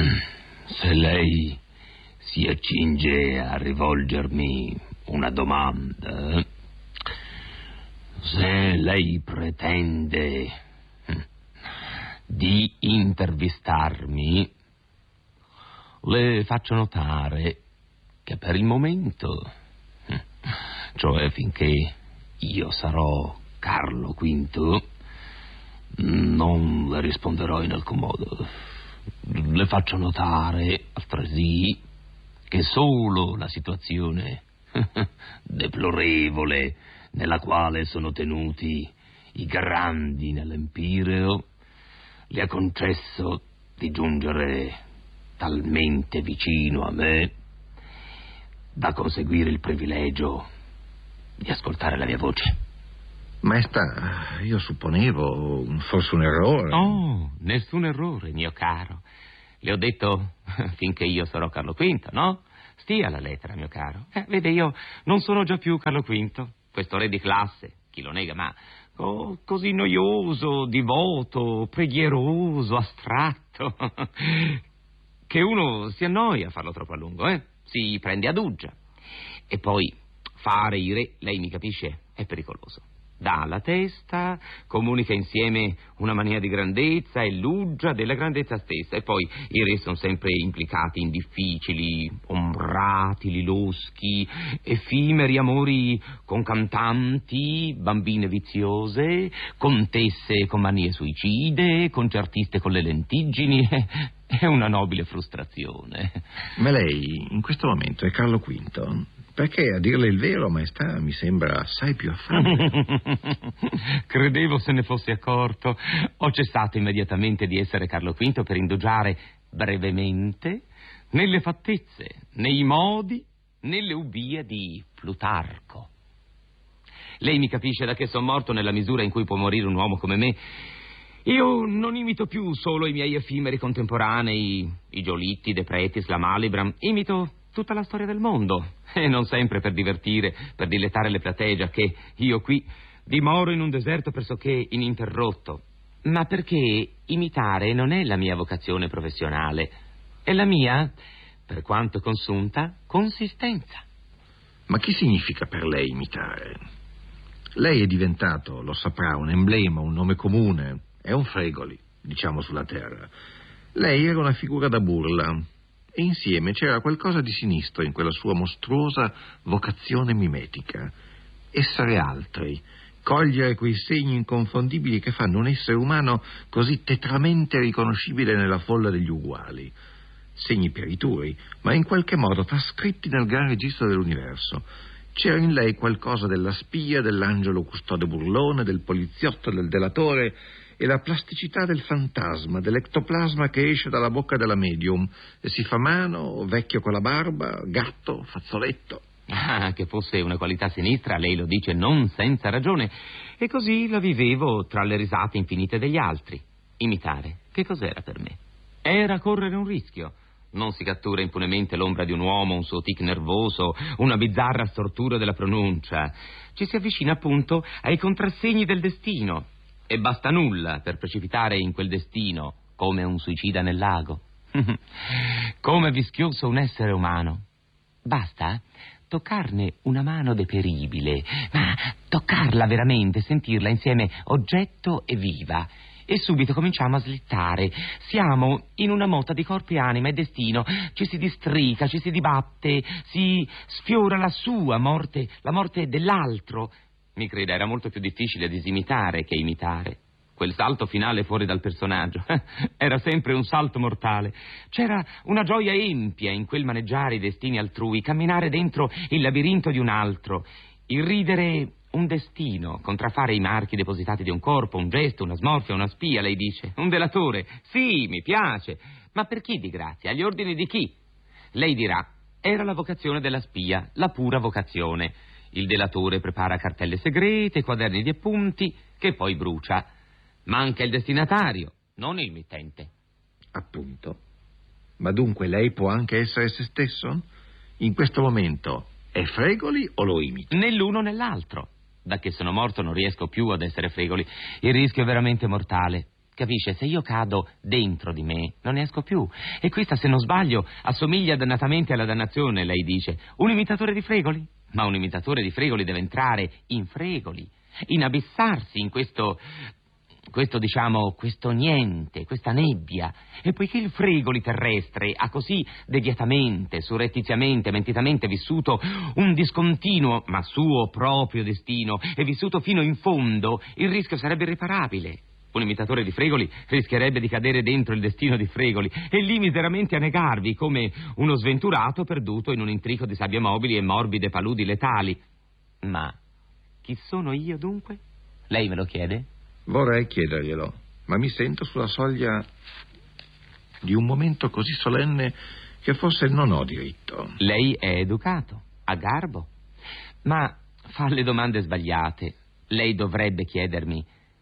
Se lei si accinge a rivolgermi una domanda, se lei pretende di intervistarmi, le faccio notare che per il momento, cioè finché io sarò Carlo V, non le risponderò in alcun modo. Le faccio notare altresì che solo la situazione deplorevole nella quale sono tenuti i grandi nell'Empireo le ha concesso di giungere talmente vicino a me da conseguire il privilegio di ascoltare la mia voce. Maestà, io supponevo forse un errore. Oh, nessun errore, mio caro. Le ho detto finché io sarò Carlo V, no? Stia alla lettera, mio caro. Vede, io non sono già più Carlo V, questo re di classe, chi lo nega, ma così noioso, divoto, preghieroso, astratto, che uno si annoia a farlo troppo a lungo, si prende ad uggia. E poi fare i re, lei mi capisce, è pericoloso. Dà la testa, comunica insieme una mania di grandezza e l'uggia della grandezza stessa, e poi i re sono sempre implicati in difficili, ombratili loschi, effimeri amori con cantanti, bambine viziose, contesse con manie suicide, concertiste con le lentiggini. È una nobile frustrazione. Ma lei in questo momento è Carlo V? Perché, a dirle il vero, maestà, mi sembra assai più affabile. Credevo se ne fosse accorto. Ho cessato immediatamente di essere Carlo V per indugiare brevemente nelle fattezze, nei modi, nelle ubbie di Plutarco. Lei mi capisce da che sono morto nella misura in cui può morire un uomo come me. Io non imito più solo i miei effimeri contemporanei, i Giolitti, De Pretis, la Malibran. Imito tutta la storia del mondo, e non sempre per divertire, per dilettare le platee, giacché io qui dimoro in un deserto pressoché ininterrotto, ma perché imitare non è la mia vocazione professionale, è la mia, per quanto consunta, consistenza. Ma che significa per lei imitare? Lei è diventato, lo saprà, un emblema, un nome comune, è un Fregoli, diciamo, sulla terra. Lei era una figura da burla, e insieme c'era qualcosa di sinistro in quella sua mostruosa vocazione mimetica. Essere altri, cogliere quei segni inconfondibili che fanno un essere umano così tetramente riconoscibile nella folla degli uguali. Segni perituri, ma in qualche modo trascritti nel gran registro dell'universo. C'era in lei qualcosa della spia, dell'angelo custode burlone, del poliziotto, del delatore, e la plasticità del fantasma, dell'ectoplasma che esce dalla bocca della medium e si fa mano, vecchio con la barba, gatto, fazzoletto. Ah, che fosse una qualità sinistra, lei lo dice non senza ragione. E così la vivevo tra le risate infinite degli altri. Imitare, che cos'era per me? Era correre un rischio. Non si cattura impunemente l'ombra di un uomo, un suo tic nervoso, una bizzarra stortura della pronuncia. Ci si avvicina appunto ai contrassegni del destino. E basta nulla per precipitare in quel destino, come un suicida nel lago. Come vischioso un essere umano. Basta toccarne una mano deperibile, ma toccarla veramente, sentirla insieme oggetto e viva. E subito cominciamo a slittare. Siamo in una motta di corpo e anima e destino. Ci si districa, ci si dibatte, si sfiora la sua morte, la morte dell'altro. Mi creda, era molto più difficile disimitare che imitare. Quel salto finale fuori dal personaggio era sempre un salto mortale. C'era una gioia empia in quel maneggiare i destini altrui, camminare dentro il labirinto di un altro, irridere un destino, contraffare i marchi depositati di un corpo, un gesto, una smorfia, una spia, lei dice. Un delatore, sì, mi piace, ma per chi di grazia? Agli ordini di chi? Lei dirà, era la vocazione della spia, la pura vocazione. Il delatore prepara cartelle segrete, quaderni di appunti, che poi brucia. Manca il destinatario, non il mittente. Appunto. Ma dunque lei può anche essere se stesso? In questo momento è Fregoli o lo imita? Né l'uno né l'altro. Da che sono morto non riesco più ad essere Fregoli. Il rischio è veramente mortale. Capisce? Se io cado dentro di me, non ne esco più. E questa, se non sbaglio, assomiglia dannatamente alla dannazione, lei dice. Un imitatore di Fregoli? Ma un imitatore di Fregoli deve entrare in Fregoli, inabissarsi in questo niente, questa nebbia. E poiché il Fregoli terrestre ha così deviatamente, surrettiziamente, mentitamente vissuto un discontinuo, ma suo proprio destino, e vissuto fino in fondo, il rischio sarebbe irreparabile. Un imitatore di Fregoli rischierebbe di cadere dentro il destino di Fregoli e lì miseramente a negarvi come uno sventurato perduto in un intrico di sabbie mobili e morbide paludi letali. Ma chi sono io dunque? Lei me lo chiede? Vorrei chiederglielo, ma mi sento sulla soglia di un momento così solenne che forse non ho diritto. Lei è educato, ha garbo, ma fa le domande sbagliate. Lei dovrebbe chiedermi: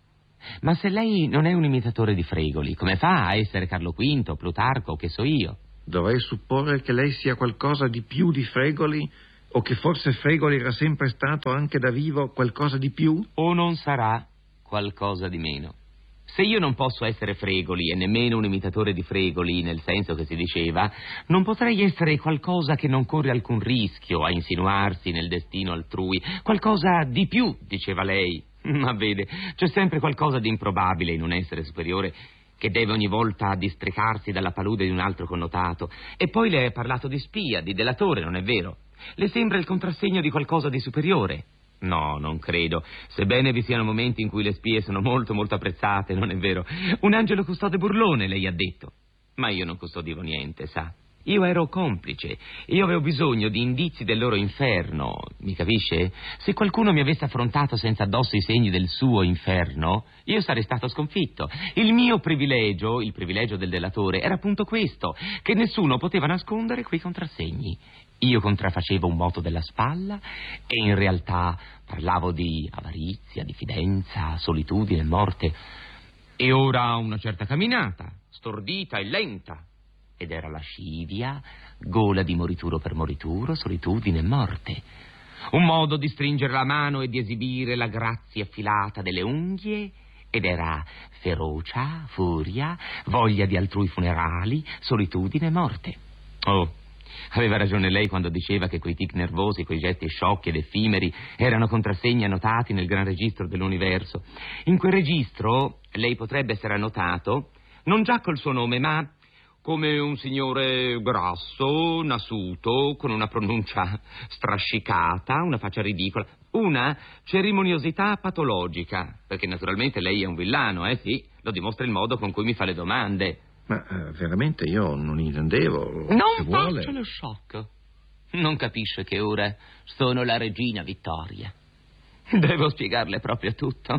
ma se lei non è un imitatore di Fregoli, come fa a essere Carlo V, Plutarco, che so io? Dovrei supporre che lei sia qualcosa di più di Fregoli, o che forse Fregoli era sempre stato anche da vivo qualcosa di più? O non sarà qualcosa di meno. Se io non posso essere Fregoli e nemmeno un imitatore di Fregoli, nel senso che si diceva, non potrei essere qualcosa che non corre alcun rischio a insinuarsi nel destino altrui, qualcosa di più, diceva lei. Ma vede, c'è sempre qualcosa di improbabile in un essere superiore che deve ogni volta districarsi dalla palude di un altro connotato. E poi le è parlato di spia, di delatore, non è vero? Le sembra il contrassegno di qualcosa di superiore? No, non credo, sebbene vi siano momenti in cui le spie sono molto molto apprezzate, non è vero? Un angelo custode burlone, lei ha detto. Ma io non custodivo niente, sa? Io ero complice, io avevo bisogno di indizi del loro inferno, mi capisce? Se qualcuno mi avesse affrontato senza addosso i segni del suo inferno, io sarei stato sconfitto. Il mio privilegio, il privilegio del delatore, era appunto questo, che nessuno poteva nascondere quei contrassegni. Io contraffacevo un moto della spalla e in realtà parlavo di avarizia, diffidenza, solitudine e morte. E ora una certa camminata, stordita e lenta. Ed era lascivia, gola di morituro per morituro, solitudine e morte. Un modo di stringere la mano e di esibire la grazia affilata delle unghie, ed era ferocia, furia, voglia di altrui funerali, solitudine e morte. Oh, aveva ragione lei quando diceva che quei tic nervosi, quei gesti sciocchi ed effimeri erano contrassegni annotati nel gran registro dell'universo. In quel registro lei potrebbe essere annotato non già col suo nome, ma come un signore grasso, nasuto, con una pronuncia strascicata, una faccia ridicola, una cerimoniosità patologica, perché naturalmente lei è un villano, sì, lo dimostra il modo con cui mi fa le domande. Ma veramente io non intendevo. Non faccia lo shock. Non capisce che ora sono la regina Vittoria. Devo spiegarle proprio tutto.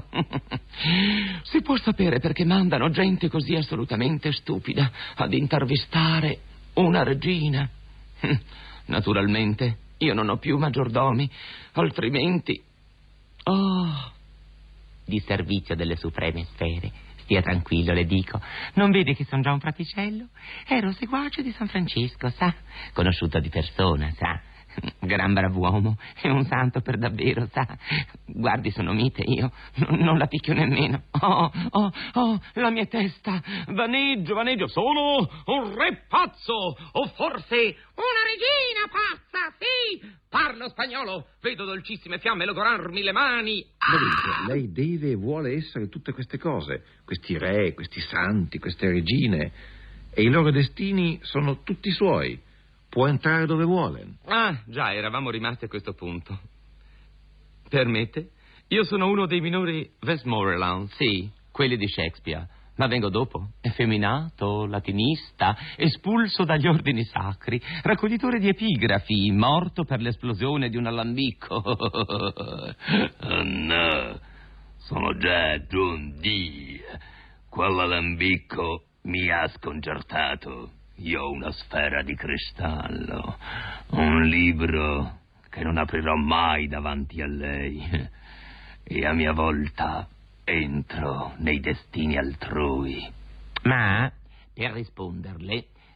Si può sapere perché mandano gente così assolutamente stupida ad intervistare una regina. Naturalmente io non ho più maggiordomi, altrimenti... Oh, di servizio delle supreme sfere. Stia tranquillo, le dico. Non vede che sono già un fraticello? Ero seguace di San Francesco, sa? Conosciuto di persona, sa? Gran brav'uomo, è un santo per davvero, sa? Guardi, sono mite, io non la picchio nemmeno. Oh, la mia testa, vaneggio, sono un re pazzo, o forse una regina pazza, sì! Parlo spagnolo, vedo dolcissime fiamme logorarmi le mani. Ma lei deve e vuole essere tutte queste cose, questi re, questi santi, queste regine, e i loro destini sono tutti suoi. Può entrare dove vuole. Ah, già, eravamo rimasti a questo punto. Permette? Io sono uno dei minori Westmoreland, sì, quelli di Shakespeare. Ma vengo dopo, effeminato, latinista, espulso dagli ordini sacri, raccoglitore di epigrafi, morto per l'esplosione di un alambicco. Oh no, sono già John Dee. Quell'alambicco mi ha sconcertato. Io ho una sfera di cristallo, un libro che non aprirò mai davanti a lei, e a mia volta entro nei destini altrui. Ma, per risponderle,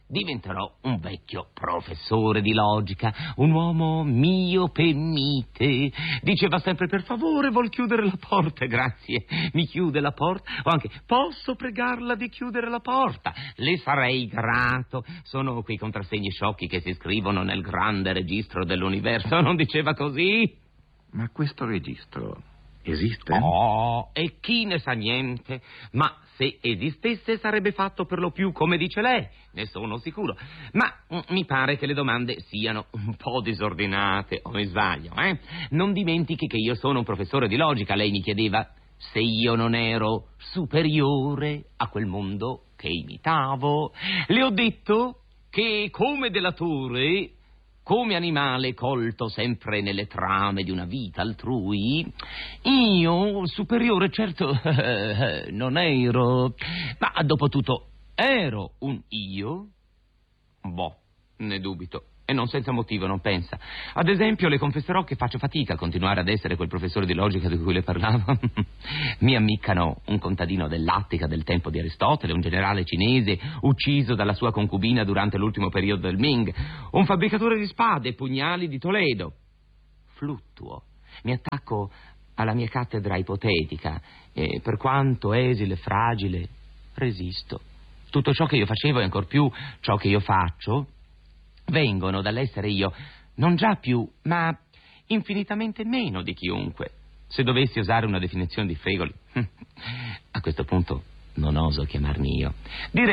diventerò un vecchio professore di logica, un uomo miope e mite. Diceva sempre: per favore, vuol chiudere la porta? Grazie, mi chiude la porta. O anche: posso pregarla di chiudere la porta? Le sarei grato. Sono quei contrassegni sciocchi che si scrivono nel grande registro dell'universo. Non diceva così? Ma questo registro esiste? Oh, e chi ne sa niente? Ma se esistesse sarebbe fatto per lo più come dice lei, ne sono sicuro. Ma mi pare che le domande siano un po' disordinate, o mi sbaglio, eh? Non dimentichi che io sono un professore di logica. Lei mi chiedeva se io non ero superiore a quel mondo che imitavo. Le ho detto che come delatore, come animale colto sempre nelle trame di una vita altrui, io superiore certo non ero, ma dopo tutto ero un io? Boh, ne dubito. E non senza motivo, non pensa. Ad esempio, le confesserò che faccio fatica a continuare ad essere quel professore di logica di cui le parlavo. Mi ammiccano un contadino dell'Attica del tempo di Aristotele, un generale cinese ucciso dalla sua concubina durante l'ultimo periodo del Ming, un fabbricatore di spade e pugnali di Toledo. Fluttuo. Mi attacco alla mia cattedra ipotetica e, per quanto esile e fragile, resisto. Tutto ciò che io facevo e ancor più ciò che io faccio vengono dall'essere io, non già più, ma infinitamente meno di chiunque. Se dovessi usare una definizione di Fregoli, a questo punto non oso chiamarmi io. Direi